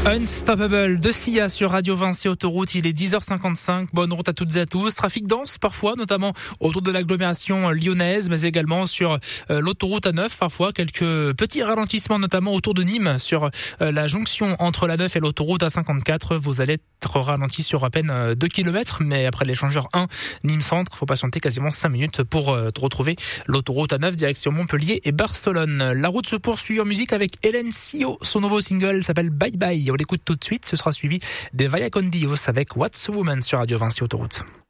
Unstoppable de Sia sur Radio Vinci Autoroute, il est 10h55, bonne route à toutes et à tous. Trafic dense parfois, notamment autour de l'agglomération lyonnaise, mais également sur l'autoroute A9, parfois quelques petits ralentissements, notamment autour de Nîmes, sur la jonction entre la 9 et l'autoroute A54. Vous allez être ralenti sur à peine 2 km, mais après l'échangeur 1 Nîmes Centre, faut patienter quasiment 5 minutes pour retrouver l'autoroute A9 direction Montpellier et Barcelone. La route se poursuit en musique avec Hélène Sio, son nouveau single s'appelle Bye Bye. On l'écoute tout de suite, ce sera suivi des Vaya con Dios avec What's a Woman sur Radio Vinci Autoroute.